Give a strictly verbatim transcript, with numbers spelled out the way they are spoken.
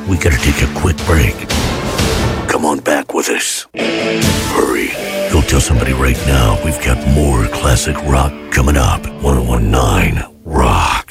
we gotta take a quick break. Come on back with us. Hurry. Go tell somebody right now we've got more classic rock coming up. one oh one nine Rock.